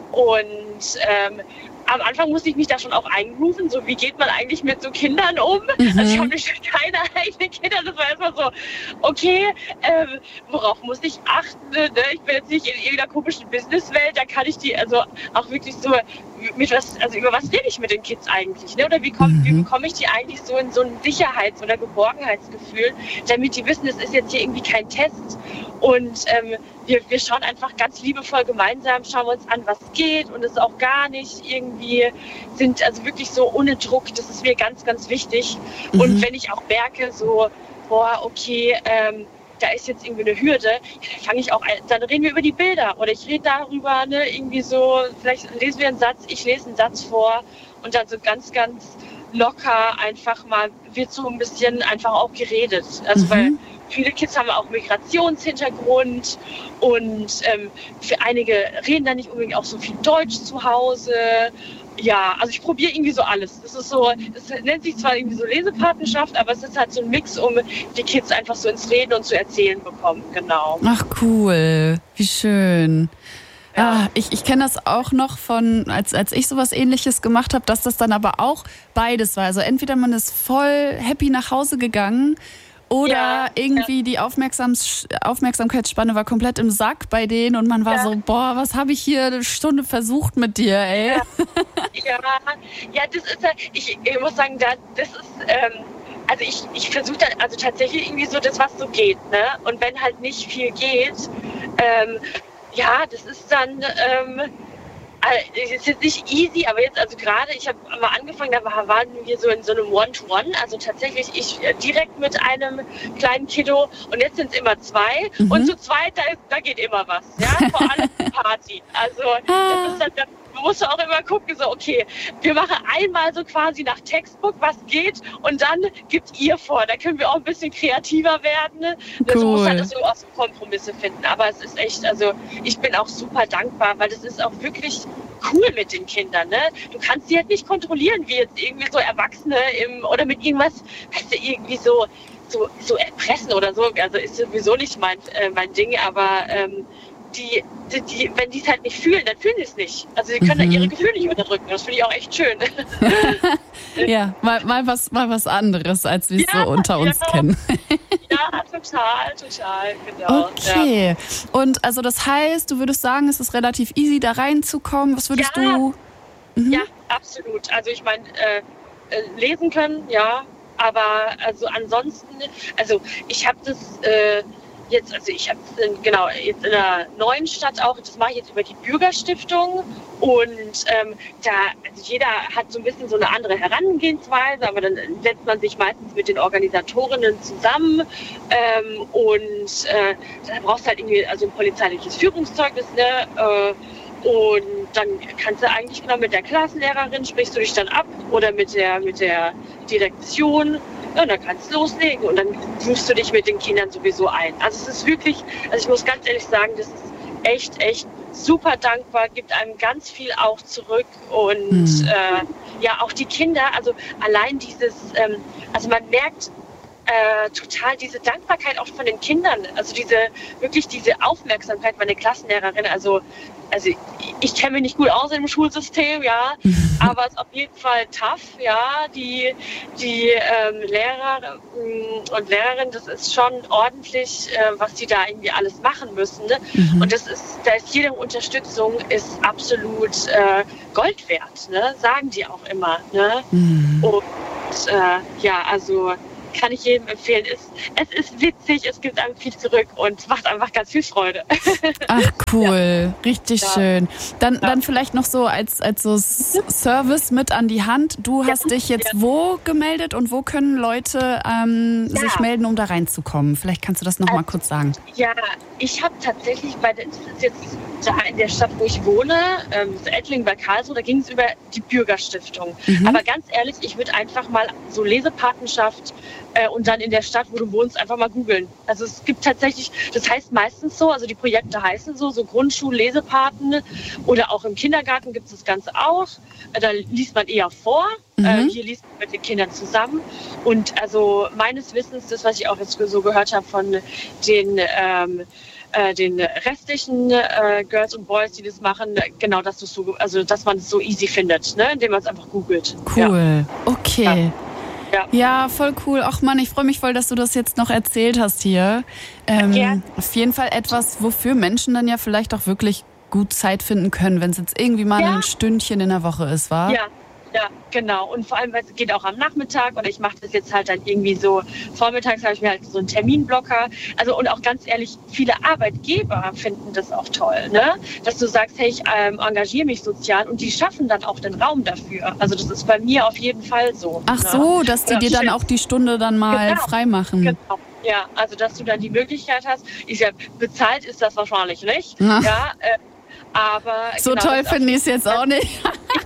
Und ähm, am Anfang musste ich mich da schon auch eingrooven, so wie geht man eigentlich mit so Kindern um? Mhm. Also ich habe nicht keine eigenen Kinder, das war erstmal so, okay, ähm, worauf muss ich achten? Ne? Ich bin jetzt nicht in irgendeiner komischen Businesswelt, da kann ich die also auch wirklich so, mit was, also über was rede ich mit den Kids eigentlich? Ne? Oder wie, komm, Mhm. wie bekomme ich die eigentlich so in so ein Sicherheits- oder Geborgenheitsgefühl, damit die wissen, es ist jetzt hier irgendwie kein Test. Und ähm, wir, wir schauen einfach ganz liebevoll gemeinsam, schauen wir uns an, was geht und es auch gar nicht irgendwie sind, also wirklich so ohne Druck, das ist mir ganz, ganz wichtig. Mhm. Und wenn ich auch merke, so, boah, okay, ähm, da ist jetzt irgendwie eine Hürde, ja, dann fange ich auch ein, dann reden wir über die Bilder oder ich rede darüber, ne, irgendwie so, vielleicht lesen wir einen Satz, ich lese einen Satz vor und dann so ganz, ganz locker einfach mal, wird so ein bisschen einfach auch geredet. Also Mhm. weil viele Kids haben auch Migrationshintergrund und ähm, für einige reden dann nicht unbedingt auch so viel Deutsch zu Hause. Ja, also ich probiere irgendwie so alles. Das ist so, das nennt sich zwar irgendwie so Lesepartnerschaft, aber es ist halt so ein Mix, um die Kids einfach so ins Reden und zu erzählen bekommen. Genau. Ach cool, wie schön. Ja. Ah, ich ich kenne das auch noch von, als, als ich sowas Ähnliches gemacht habe, dass das dann aber auch beides war. Also entweder man ist voll happy nach Hause gegangen oder Ja, irgendwie die Aufmerksams Aufmerksamkeitsspanne war komplett im Sack bei denen und man war Ja. so, boah, was habe ich hier eine Stunde versucht mit dir, ey. Ja, ja, ja, das ist ja, ich, ich muss sagen, da, das ist, ähm, also ich, ich versuche dann also tatsächlich irgendwie so das, was so geht, ne? Und wenn halt nicht viel geht, ähm, ja, das ist dann, ähm, es ist jetzt nicht easy, aber jetzt, also gerade, ich habe mal angefangen, da war- waren wir so in so einem One-to-One, also tatsächlich ich äh, direkt mit einem kleinen Kiddo und jetzt sind es immer zwei Mhm. und zu zweit, da, ist, da geht immer was, ja, vor allem Party. Also das ist dann, da musst du auch immer gucken, so okay, wir machen einmal so quasi nach Textbook, was geht und dann gibt ihr vor, da können wir auch ein bisschen kreativer werden. Das Cool. muss halt so auch so Kompromisse finden, aber es ist echt, also ich bin auch super dankbar, weil das ist auch wirklich cool mit den Kindern, ne? Du kannst sie halt nicht kontrollieren, wie jetzt irgendwie so Erwachsene im, oder mit irgendwas, weißt du, irgendwie so, so, so erpressen oder so. Also ist sowieso nicht mein, äh, mein Ding, aber ähm, die, die, die, wenn die es halt nicht fühlen, dann fühlen sie es nicht. Also sie können Mhm. dann ihre Gefühle nicht unterdrücken. Das finde ich auch echt schön. Ja, mal, mal, was, mal was anderes, als wir es Ja, so unter uns ja. kennen. Ja, total, total, genau. Ja. Okay. Und also das heißt, du würdest sagen, es ist relativ easy, da reinzukommen. Was würdest Ja. du... Mhm. Ja, absolut. Also ich meine, äh, äh, lesen können, ja, aber also ansonsten, also ich habe das äh, jetzt, also ich habe genau jetzt in einer neuen Stadt auch, das mache ich jetzt über die Bürgerstiftung und ähm, da, also jeder hat so ein bisschen so eine andere Herangehensweise, aber dann setzt man sich meistens mit den Organisatorinnen zusammen ähm, und äh, da brauchst du halt irgendwie also ein polizeiliches Führungszeugnis, ne? Äh, Und dann kannst du eigentlich genau mit der Klassenlehrerin, sprichst du dich dann ab oder mit der, mit der Direktion. Ja, und dann kannst du loslegen und dann suchst du dich mit den Kindern sowieso ein. Also es ist wirklich, also ich muss ganz ehrlich sagen, das ist echt, echt super dankbar, gibt einem ganz viel auch zurück und Mhm. äh, ja, auch die Kinder, also allein dieses, ähm, also man merkt, äh, total diese Dankbarkeit auch von den Kindern, also diese wirklich diese Aufmerksamkeit, meine Klassenlehrerin, also also ich, ich kenne mich nicht gut aus im Schulsystem, ja, aber es ist auf jeden Fall tough, ja, die die ähm, Lehrer mh, und Lehrerinnen, das ist schon ordentlich, äh, was die da irgendwie alles machen müssen, ne? Mhm. Und das ist, da ist jede Unterstützung ist absolut äh, Gold wert, ne? Sagen die auch immer, ne? Mhm. Und äh, ja, also kann ich jedem empfehlen. Es, es ist witzig, es gibt einem viel zurück und macht einfach ganz viel Freude. Ach cool, ja. Richtig ja. schön. Dann, ja. dann vielleicht noch so als, als so Service mit an die Hand. Du hast ja. dich jetzt ja. wo gemeldet und wo können Leute ähm, ja. sich melden, um da reinzukommen? Vielleicht kannst du das noch also, mal kurz sagen. Ja, ich habe tatsächlich bei der, das ist jetzt da in der Stadt, wo ich wohne, ähm, Ettlingen bei Karlsruhe, da ging es über die Bürgerstiftung. Mhm. Aber ganz ehrlich, ich würde einfach mal so Lesepatenschaft äh, und dann in der Stadt, wo du wohnst, einfach mal googeln. Also es gibt tatsächlich, das heißt meistens so, also die Projekte heißen so, so Grundschul-Lesepaten oder auch im Kindergarten gibt es das Ganze auch. Äh, da liest man eher vor. Mhm. Äh, hier liest man mit den Kindern zusammen. Und also meines Wissens, das, was ich auch jetzt so gehört habe von den ähm, den restlichen äh, Girls und Boys, die das machen, genau, dass du so, also dass man es so easy findet, ne, indem man es einfach googelt. Cool, ja. Okay. Ja. ja, voll cool. Ach Mann, ich freue mich voll, dass du das jetzt noch erzählt hast hier. Ähm, ja. Auf jeden Fall etwas, wofür Menschen dann ja vielleicht auch wirklich gut Zeit finden können, wenn es jetzt irgendwie mal ja. ein Stündchen in der Woche ist, wa? Ja. Ja, genau. Und vor allem, weil es geht auch am Nachmittag oder ich mache das jetzt halt dann irgendwie so, vormittags habe ich mir halt so einen Terminblocker. Also und auch ganz ehrlich, viele Arbeitgeber finden das auch toll, ne? Dass du sagst, hey, ich ähm, engagiere mich sozial und die schaffen dann auch den Raum dafür. Also das ist bei mir auf jeden Fall so. Ach ne? so, dass die ja, dir dann auch die Stunde dann mal genau. frei machen. Genau. Ja, also dass du dann die Möglichkeit hast. Ist ja, bezahlt ist das wahrscheinlich nicht. Ja, ja äh, aber so genau, toll finde ich es jetzt auch nicht.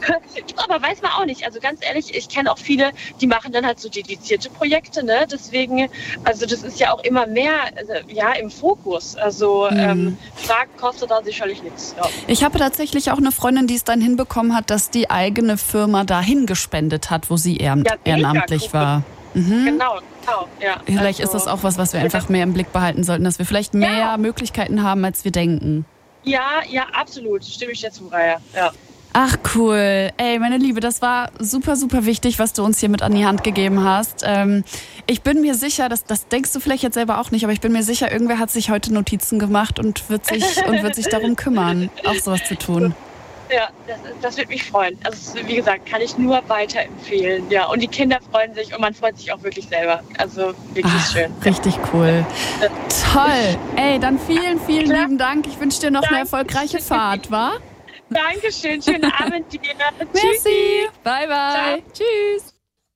Aber weiß man auch nicht. Also ganz ehrlich, ich kenne auch viele, die machen dann halt so dedizierte Projekte. Ne? Deswegen, also das ist ja auch immer mehr also, ja, im Fokus. Also mhm. ähm, Fragen kostet da sicherlich nichts. Ja. Ich habe tatsächlich auch eine Freundin, die es dann hinbekommen hat, dass die eigene Firma dahin gespendet hat, wo sie ehren- ja, ehrenamtlich cool. war. Mhm. Genau, genau. Ja, vielleicht also, ist das auch was, was wir einfach mehr im Blick behalten sollten, dass wir vielleicht mehr ja. Möglichkeiten haben, als wir denken. Ja, ja, absolut. Stimme ich dir zu, Raya. Ja. Ach cool. Ey, meine Liebe, das war super, super wichtig, was du uns hier mit an die Hand gegeben hast. Ähm, ich bin mir sicher, das, das denkst du vielleicht jetzt selber auch nicht, aber ich bin mir sicher, irgendwer hat sich heute Notizen gemacht und wird sich, und wird sich darum kümmern, auch sowas zu tun. Ja, das, das wird mich freuen. Also wie gesagt, kann ich nur weiterempfehlen. Ja, und die Kinder freuen sich und man freut sich auch wirklich selber. Also wirklich Ach, schön. Richtig cool. Ja. Toll. Ey, dann vielen, vielen Klar. lieben Dank. Ich wünsche dir noch Danke. eine erfolgreiche Fahrt, wa? Dankeschön. Schönen Abend dir. Merci. Bye, bye. Ciao. Tschüss.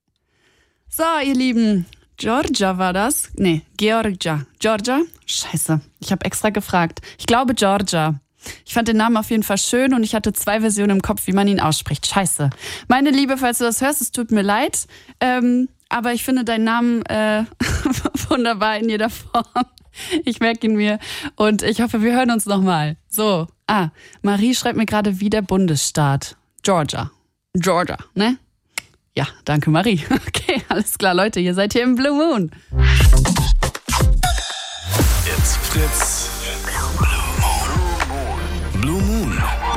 So, ihr Lieben. Georgia war das? Nee, Georgia. Georgia? Scheiße. Ich habe extra gefragt. Ich glaube Georgia. Ich fand den Namen auf jeden Fall schön und ich hatte zwei Versionen im Kopf, wie man ihn ausspricht. Scheiße. Meine Liebe, falls du das hörst, es tut mir leid. Ähm, aber ich finde deinen Namen äh, wunderbar in jeder Form. Ich merke ihn mir und ich hoffe, wir hören uns nochmal. So, ah, Marie schreibt mir gerade, wie der Bundesstaat. Georgia. Georgia, ne? Ja, danke Marie. Okay, alles klar, Leute, ihr seid hier im Blue Moon. It's Fritz. Blue Moon.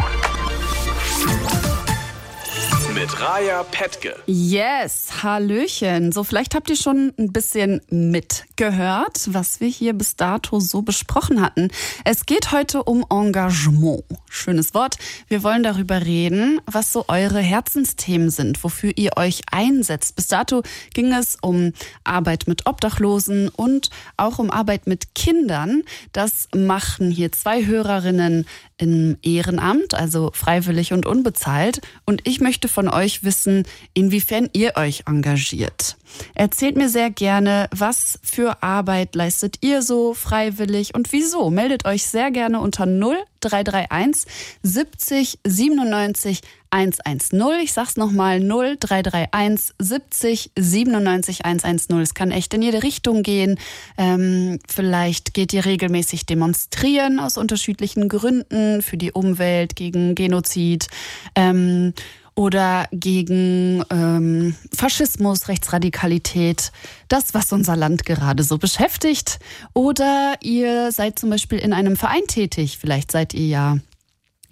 Mit Raya Petke. Yes, Hallöchen. So, vielleicht habt ihr schon ein bisschen mitgehört, was wir hier bis dato so besprochen hatten. Es geht heute um Engagement. Schönes Wort. Wir wollen darüber reden, was so eure Herzensthemen sind, wofür ihr euch einsetzt. Bis dato ging es um Arbeit mit Obdachlosen und auch um Arbeit mit Kindern. Das machen hier zwei Hörerinnen im Ehrenamt, also freiwillig und unbezahlt. Und ich möchte von euch wissen, inwiefern ihr euch engagiert. Erzählt mir sehr gerne, was für Arbeit leistet ihr so freiwillig und wieso. Meldet euch sehr gerne unter null drei drei eins siebzig siebenundneunzig hundertzehn. Ich sag's nochmal, null drei drei eins siebzig siebenundneunzig hundertzehn. Es kann echt in jede Richtung gehen. Ähm, vielleicht geht ihr regelmäßig demonstrieren aus unterschiedlichen Gründen für die Umwelt, gegen Genozid, ähm, oder gegen ähm, Faschismus, Rechtsradikalität, das, was unser Land gerade so beschäftigt. Oder ihr seid zum Beispiel in einem Verein tätig, vielleicht seid ihr ja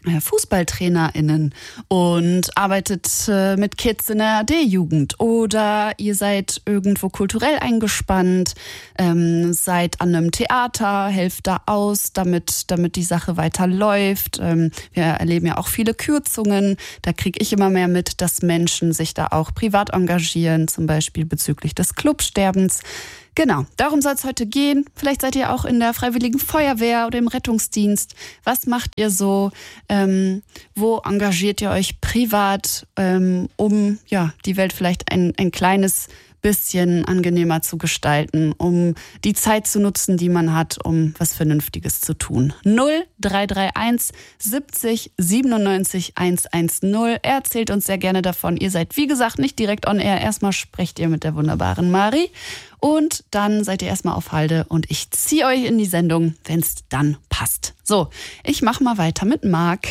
FußballtrainerInnen und arbeitet äh, mit Kids in der D-Jugend oder ihr seid irgendwo kulturell eingespannt, ähm, seid an einem Theater, helft da aus, damit, damit die Sache weiterläuft. Ähm, wir erleben ja auch viele Kürzungen. Da kriege ich immer mehr mit, dass Menschen sich da auch privat engagieren, zum Beispiel bezüglich des Clubsterbens. Genau, darum soll es heute gehen. Vielleicht seid ihr auch in der Freiwilligen Feuerwehr oder im Rettungsdienst. Was macht ihr so? Ähm, wo engagiert ihr euch privat, ähm, um ja die Welt vielleicht ein, ein kleines bisschen angenehmer zu gestalten, um die Zeit zu nutzen, die man hat, um was Vernünftiges zu tun. null drei drei eins siebzig siebenundneunzig hundertzehn. Erzählt uns sehr gerne davon. Ihr seid, wie gesagt, nicht direkt on air. Erstmal sprecht ihr mit der wunderbaren Mari und dann seid ihr erstmal auf Halde und ich ziehe euch in die Sendung, wenn es dann passt. So, ich mache mal weiter mit Marc.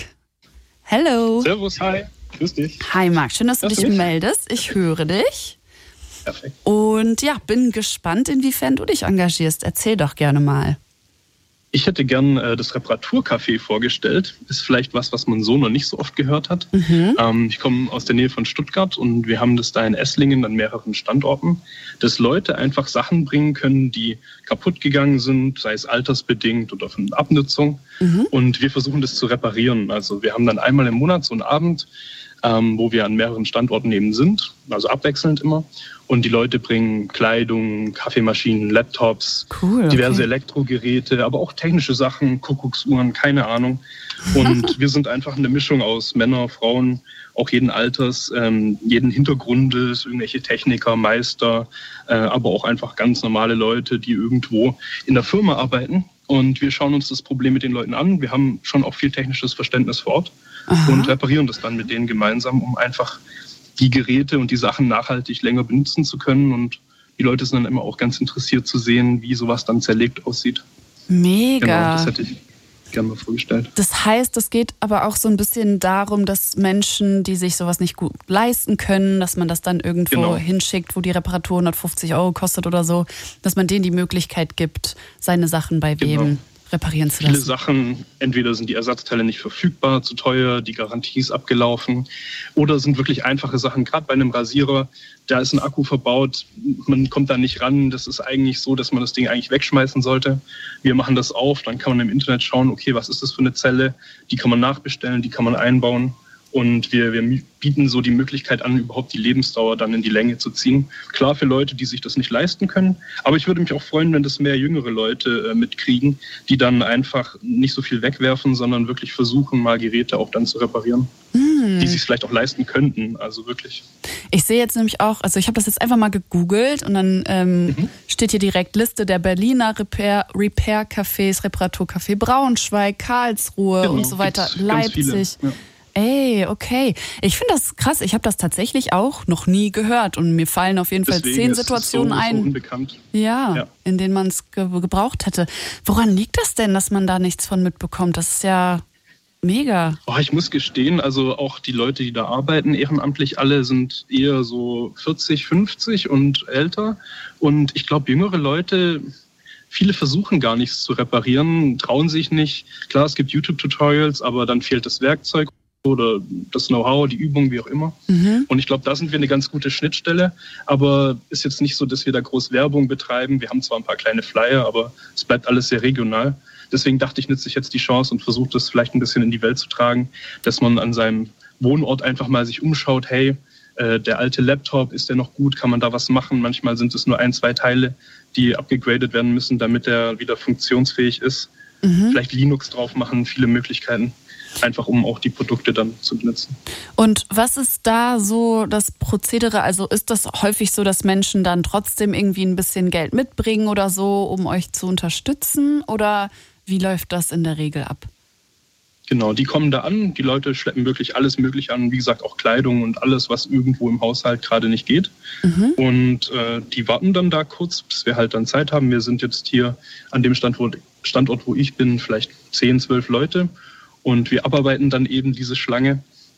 Hello. Servus, hi. Grüß dich. Hi Marc, schön, dass du Hörst dich du mich? meldest. Ich höre dich. Perfekt. Und ja, bin gespannt, inwiefern du dich engagierst. Erzähl doch gerne mal. Ich hätte gern äh, das Reparaturcafé vorgestellt. Ist vielleicht was, was man so noch nicht so oft gehört hat. Mhm. Ähm, ich komme aus der Nähe von Stuttgart und wir haben das da in Esslingen an mehreren Standorten, dass Leute einfach Sachen bringen können, die kaputt gegangen sind, sei es altersbedingt oder von Abnutzung. Mhm. Und wir versuchen das zu reparieren. Also wir haben dann einmal im Monat so einen Abend, ähm, wo wir an mehreren Standorten eben sind, also abwechselnd immer. Und die Leute bringen Kleidung, Kaffeemaschinen, Laptops, cool, okay. diverse Elektrogeräte, aber auch technische Sachen, Kuckucksuhren, keine Ahnung. Und wir sind einfach eine Mischung aus Männer, Frauen, auch jeden Alters, ähm, jeden Hintergrundes, irgendwelche Techniker, Meister, äh, aber auch einfach ganz normale Leute, die irgendwo in der Firma arbeiten. Und wir schauen uns das Problem mit den Leuten an. Wir haben schon auch viel technisches Verständnis vor Ort. Aha. Und reparieren das dann mit denen gemeinsam, um einfach die Geräte und die Sachen nachhaltig länger benutzen zu können. Und die Leute sind dann immer auch ganz interessiert zu sehen, wie sowas dann zerlegt aussieht. Mega. Genau, das hätte ich gerne mal vorgestellt. Das heißt, es geht aber auch so ein bisschen darum, dass Menschen, die sich sowas nicht gut leisten können, dass man das dann irgendwo Genau. hinschickt, wo die Reparatur hundertfünfzig Euro kostet oder so, dass man denen die Möglichkeit gibt, seine Sachen bei wem Genau. reparieren zu Viele lassen. Sachen, entweder sind die Ersatzteile nicht verfügbar, zu teuer, die Garantie ist abgelaufen oder sind wirklich einfache Sachen. Gerade bei einem Rasierer, da ist ein Akku verbaut, man kommt da nicht ran. Das ist eigentlich so, dass man das Ding eigentlich wegschmeißen sollte. Wir machen das auf, dann kann man im Internet schauen, okay, was ist das für eine Zelle? Die kann man nachbestellen, die kann man einbauen. Und wir, wir bieten so die Möglichkeit an, überhaupt die Lebensdauer dann in die Länge zu ziehen. Klar für Leute, die sich das nicht leisten können. Aber ich würde mich auch freuen, wenn das mehr jüngere Leute äh, mitkriegen, die dann einfach nicht so viel wegwerfen, sondern wirklich versuchen, mal Geräte auch dann zu reparieren. Mm. Die sich vielleicht auch leisten könnten. Also wirklich. Ich sehe jetzt nämlich auch, also ich habe das jetzt einfach mal gegoogelt und dann ähm, mhm. steht hier direkt Liste der Berliner Repair, Repair-Cafés, Reparaturcafé Braunschweig, Karlsruhe Genau, und so weiter, gibt's ganz Leipzig. viele, ja. Ey, okay. Ich finde das krass. Ich habe das tatsächlich auch noch nie gehört. Und mir fallen auf jeden Fall Deswegen zehn ist es Situationen so, ein, so unbekannt. ja, Ja. in denen man es ge- gebraucht hätte. Woran liegt das denn, dass man da nichts von mitbekommt? Das ist ja mega. Oh, ich muss gestehen, also auch die Leute, die da arbeiten, ehrenamtlich alle, sind eher so vierzig, fünfzig und älter. Und ich glaube, jüngere Leute... Viele versuchen gar nichts zu reparieren, trauen sich nicht. Klar, es gibt YouTube-Tutorials, aber dann fehlt das Werkzeug oder das Know-how, die Übung, wie auch immer. Mhm. Und ich glaube, da sind wir eine ganz gute Schnittstelle. Aber ist jetzt nicht so, dass wir da groß Werbung betreiben. Wir haben zwar ein paar kleine Flyer, aber es bleibt alles sehr regional. Deswegen dachte ich, nutze ich jetzt die Chance und versuche das vielleicht ein bisschen in die Welt zu tragen, dass man an seinem Wohnort einfach mal sich umschaut, hey, äh, der alte Laptop, ist der noch gut? Kann man da was machen? Manchmal sind es nur ein, zwei Teile, die abgegradet werden müssen, damit er wieder funktionsfähig ist. Mhm. Vielleicht Linux drauf machen, viele Möglichkeiten, einfach um auch die Produkte dann zu benutzen. Und was ist da so das Prozedere? Also ist das häufig so, dass Menschen dann trotzdem irgendwie ein bisschen Geld mitbringen oder so, um euch zu unterstützen? Oder wie läuft das in der Regel ab? Genau, die kommen da an, die Leute schleppen wirklich alles Mögliche an, wie gesagt auch Kleidung und alles, was irgendwo im Haushalt gerade nicht geht. Mhm. Und äh, die warten dann da kurz, bis wir halt dann Zeit haben. Wir sind jetzt hier an dem Standort, Standort, wo ich bin, vielleicht zehn, zwölf Leute und wir abarbeiten dann eben diese Schlange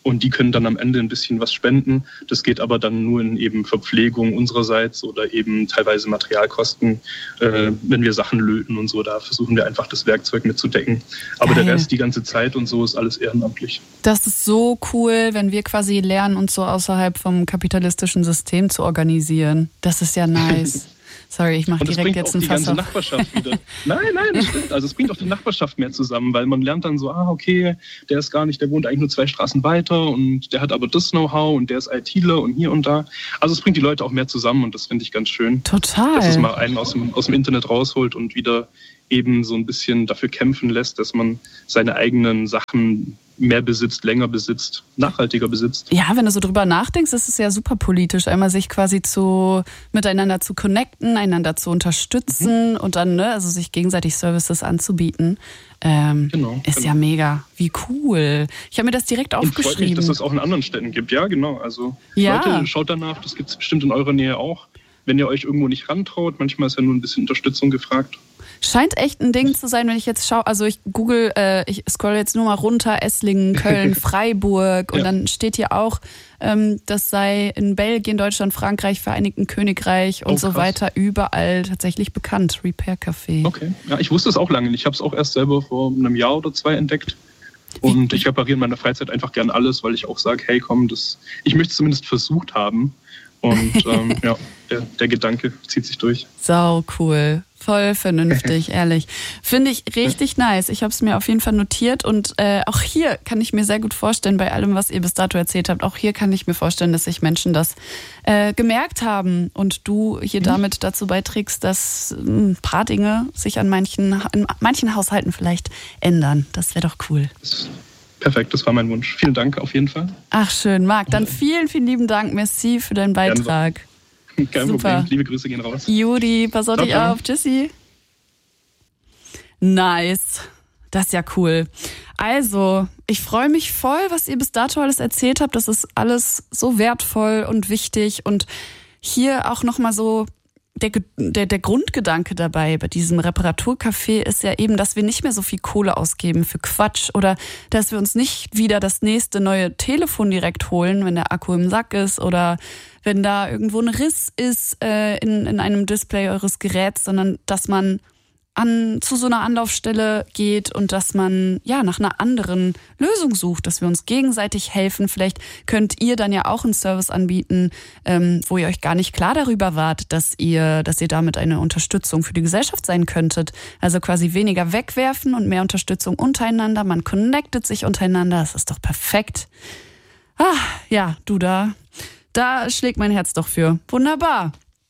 und die können dann am Ende ein bisschen was spenden. Das geht aber dann nur in eben Verpflegung unsererseits oder eben teilweise Materialkosten, äh, wenn wir Sachen löten und so. Da versuchen wir einfach das Werkzeug mitzudecken. Aber Geil. Der Rest, die ganze Zeit und so, ist alles ehrenamtlich. Das ist so cool, wenn wir quasi lernen, uns so außerhalb vom kapitalistischen System zu organisieren. Das ist ja nice. Sorry, ich mache direkt jetzt einen Fass auf. Und das bringt auch die ganze Nachbarschaft wieder. Nein, nein, das stimmt. Also es bringt auch die Nachbarschaft mehr zusammen, weil man lernt dann so, ah, okay, der ist gar nicht, der wohnt eigentlich nur zwei Straßen weiter und der hat aber das Know-how und der ist ITler und hier und da. Also es bringt die Leute auch mehr zusammen und das finde ich ganz schön. Total. Dass es mal einen aus dem, aus dem Internet rausholt und wieder eben so ein bisschen dafür kämpfen lässt, dass man seine eigenen Sachen mehr besitzt, länger besitzt, nachhaltiger besitzt. Ja, wenn du so drüber nachdenkst, ist es ja super politisch, einmal sich quasi zu miteinander zu connecten, einander zu unterstützen mhm. und dann, ne, also sich gegenseitig Services anzubieten. Ähm, genau, ist genau. ja mega. Wie cool. Ich habe mir das direkt aufgeschrieben. Und freut mich, dass es das auch in anderen Städten gibt. Ja, genau. Also ja. Leute, schaut danach, das gibt es bestimmt in eurer Nähe auch. Wenn ihr euch irgendwo nicht rantraut, manchmal ist ja nur ein bisschen Unterstützung gefragt. Scheint echt ein Ding zu sein, wenn ich jetzt schaue, also ich google, äh, ich scroll jetzt nur mal runter, Esslingen, Köln, Freiburg und ja. dann steht hier auch, ähm, das sei in Belgien, Deutschland, Frankreich, Vereinigten Königreich und oh, so weiter überall tatsächlich bekannt, Repair Café. Okay, ja, ich wusste es auch lange nicht, ich habe es auch erst selber vor einem Jahr oder zwei entdeckt. Und ich repariere in meiner Freizeit einfach gern alles, weil ich auch sage, hey komm, das, ich möchte es zumindest versucht haben. Und ähm, ja, der, der Gedanke zieht sich durch. Sau cool. Voll vernünftig, ehrlich. Finde ich richtig nice. Ich habe es mir auf jeden Fall notiert und äh, auch hier kann ich mir sehr gut vorstellen, bei allem, was ihr bis dato erzählt habt, auch hier kann ich mir vorstellen, dass sich Menschen das äh, gemerkt haben und du hier mhm. damit dazu beiträgst, dass ein paar Dinge sich an manchen, in manchen Haushalten vielleicht ändern. Das wäre doch cool. Perfekt, das war mein Wunsch. Vielen Dank auf jeden Fall. Ach schön, Marc, dann vielen, vielen lieben Dank. Merci für deinen Beitrag. Kein Super. Problem. Liebe Grüße gehen raus. Judy, pass auf dich auf. Tschüssi. Nice. Das ist ja cool. Also, ich freue mich voll, was ihr bis dato alles erzählt habt. Das ist alles so wertvoll und wichtig. Und hier auch nochmal so der, der, der Grundgedanke dabei bei diesem Reparaturcafé ist ja eben, dass wir nicht mehr so viel Kohle ausgeben für Quatsch oder dass wir uns nicht wieder das nächste neue Telefon direkt holen, wenn der Akku im Sack ist oder wenn da irgendwo ein Riss ist äh, in, in einem Display eures Geräts, sondern dass man an zu so einer Anlaufstelle geht und dass man ja nach einer anderen Lösung sucht, dass wir uns gegenseitig helfen. Vielleicht könnt ihr dann ja auch einen Service anbieten, ähm, wo ihr euch gar nicht klar darüber wart, dass ihr, dass ihr damit eine Unterstützung für die Gesellschaft sein könntet. Also quasi weniger wegwerfen und mehr Unterstützung untereinander. Man connectet sich untereinander. Das ist doch perfekt. Ah, ja, du da. Da schlägt mein Herz doch für. Wunderbar.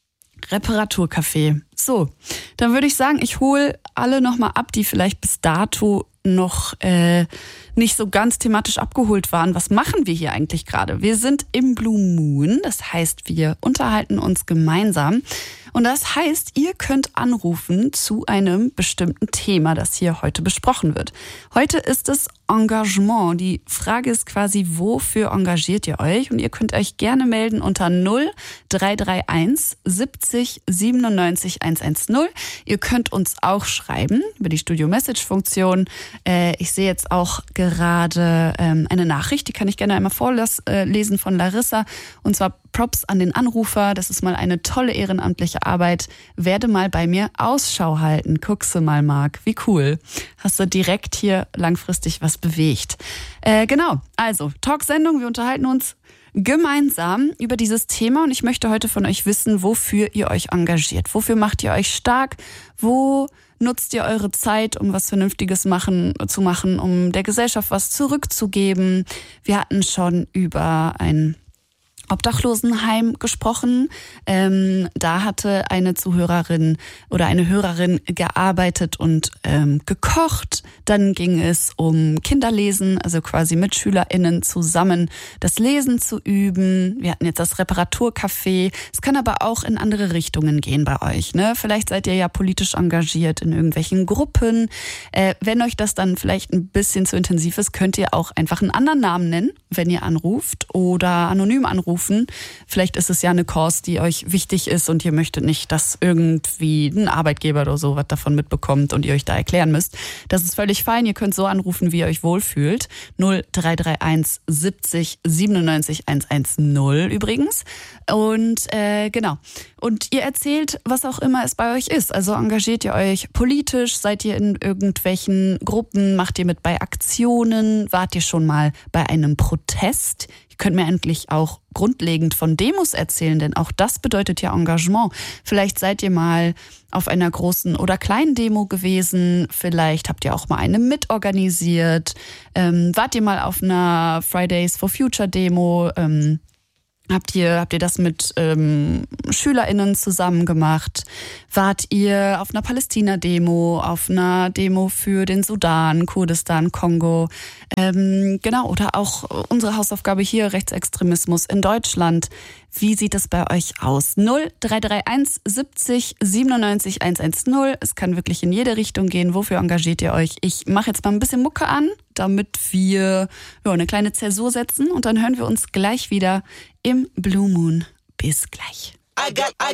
Reparaturcafé. So, dann würde ich sagen, ich hole alle nochmal ab, die vielleicht bis dato noch äh, nicht so ganz thematisch abgeholt waren. Was machen wir hier eigentlich gerade? Wir sind im Blue Moon, das heißt, wir unterhalten uns gemeinsam. Und das heißt, ihr könnt anrufen zu einem bestimmten Thema, das hier heute besprochen wird. Heute ist es Engagement. Die Frage ist quasi, wofür engagiert ihr euch? Und ihr könnt euch gerne melden unter null drei drei eins siebzig siebenundneunzig hundertzehn. Ihr könnt uns auch schreiben über die Studio-Message-Funktion. Äh, ich sehe jetzt auch gerade ähm, eine Nachricht, die kann ich gerne einmal vorlesen von Larissa. Und zwar Props an den Anrufer. Das ist mal eine tolle ehrenamtliche Arbeit. Werde mal bei mir Ausschau halten. Guckst du mal, Marc. Wie cool. Hast du direkt hier langfristig was bewegt. Äh, genau. Also, Talksendung. Wir unterhalten uns gemeinsam über dieses Thema und ich möchte heute von euch wissen, wofür ihr euch engagiert. Wofür macht ihr euch stark? Wo nutzt ihr eure Zeit, um was Vernünftiges machen, zu machen, um der Gesellschaft was zurückzugeben? Wir hatten schon über ein Obdachlosenheim gesprochen. Ähm, da hatte eine Zuhörerin oder eine Hörerin gearbeitet und ähm, gekocht. Dann ging es um Kinderlesen, also quasi mit SchülerInnen zusammen das Lesen zu üben. Wir hatten jetzt das Reparaturcafé. Es kann aber auch in andere Richtungen gehen bei euch, ne? Vielleicht seid ihr ja politisch engagiert in irgendwelchen Gruppen. Äh, wenn euch das dann vielleicht ein bisschen zu intensiv ist, könnt ihr auch einfach einen anderen Namen nennen, wenn ihr anruft oder anonym anruft. anrufen. Vielleicht ist es ja eine Cause, die euch wichtig ist und ihr möchtet nicht, dass irgendwie ein Arbeitgeber oder so was davon mitbekommt und ihr euch da erklären müsst. Das ist völlig fein. Ihr könnt so anrufen, wie ihr euch wohlfühlt. null drei drei eins siebzig siebenundneunzig hundertzehn übrigens. Und äh, genau. Und ihr erzählt, was auch immer es bei euch ist. Also engagiert ihr euch politisch? Seid ihr in irgendwelchen Gruppen? Macht ihr mit bei Aktionen? Wart ihr schon mal bei einem Protest? Ihr könnt mir endlich auch grundlegend von Demos erzählen, denn auch das bedeutet ja Engagement. Vielleicht seid ihr mal auf einer großen oder kleinen Demo gewesen. Vielleicht habt ihr auch mal eine mitorganisiert. Ähm, wart ihr mal auf einer Fridays for Future Demo? Ähm, Habt ihr, habt ihr das mit ähm, SchülerInnen zusammen gemacht? Wart ihr auf einer Palästina-Demo, auf einer Demo für den Sudan, Kurdistan, Kongo? Ähm, genau, oder auch unsere Hausaufgabe hier, Rechtsextremismus in Deutschland. Wie sieht es bei euch aus? null drei drei eins siebzig siebenundneunzig hundertzehn. Es kann wirklich in jede Richtung gehen. Wofür engagiert ihr euch? Ich mache jetzt mal ein bisschen Mucke an, damit wir ja, eine kleine Zäsur setzen. Und dann hören wir uns gleich wieder im Blue Moon. Bis gleich. I got, I